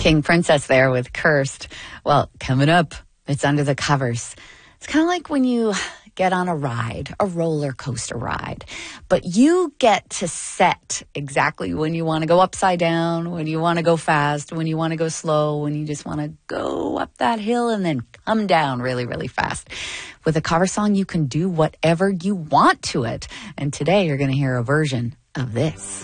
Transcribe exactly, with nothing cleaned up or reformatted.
King Princess there with Cursed. Well, coming up, it's Under the Covers. It's kind of like when you get on a ride, a roller coaster ride, but you get to set exactly when you want to go upside down, when you want to go fast, when you want to go slow, when you just want to go up that hill and then come down really, really fast. With a cover song, you can do whatever you want to it. And today you're going to hear a version of this.